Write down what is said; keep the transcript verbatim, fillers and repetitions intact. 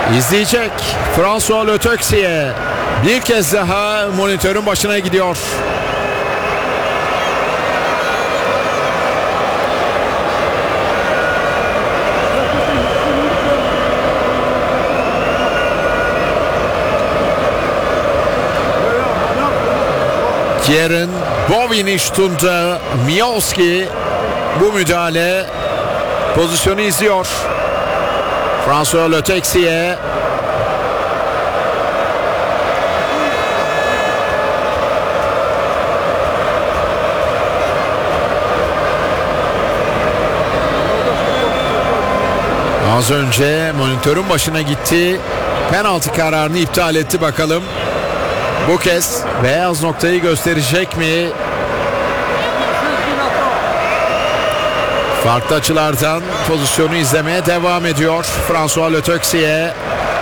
İzleyecek François Le Texier bir kez daha monitörün başına gidiyor. Kieran Boviniştun'da Miowski bu müdahale pozisyonu izliyor. François Le Texier az önce monitörün başına gitti. Penaltı kararını iptal etti. Bakalım bu kez beyaz noktayı gösterecek mi? Farklı açılardan pozisyonu izlemeye devam ediyor François Le Texier.